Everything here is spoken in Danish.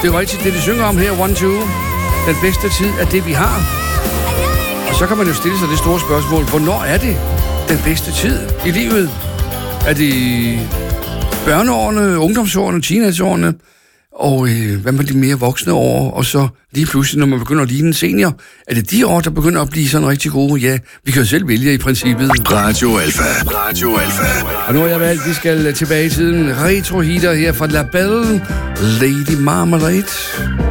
Det er rigtigt, det de synger om her, 1, 2. Den bedste tid er det, vi har. Og så kan man jo stille sig det store spørgsmål, hvornår er det den bedste tid i livet? Er det børneårene, ungdomsårene, teenageårene, og hvad med de mere voksne år, og så lige pludselig, når man begynder at ligne en senior, er det de år, der begynder at blive sådan rigtig gode? Ja, vi kan jo selv vælge i princippet. Radio Alpha. Radio Alpha. Og nu har jeg valgt, vi skal tilbage i tiden. Retro-hitter her fra La Belle, Lady Marmalade.